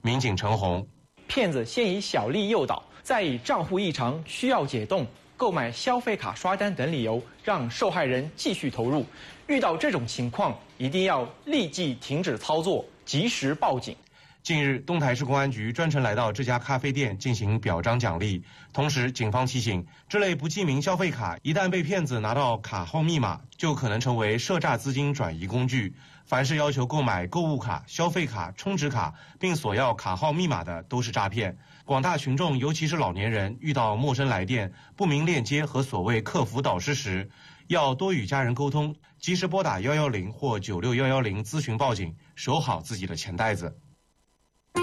民警陈红， 骗子先以小利诱导，再以账户异常需要解冻、购买消费卡刷单等理由，让受害人继续投入。遇到这种情况，一定要立即停止操作，及时报警。 近日，东台市公安局专程来到这家咖啡店进行表彰奖励。同时，警方提醒，这类不记名消费卡一旦被骗子拿到卡号密码，就可能成为赊诈资金转移工具。凡是要求购买购物卡、消费卡、充值卡，并索要卡号密码的，都是诈骗。广大群众，尤其是老年人，遇到陌生来电、不明链接和所谓客服导师时，要多与家人沟通，及时拨打110或96110咨询报警，守好自己的钱袋子。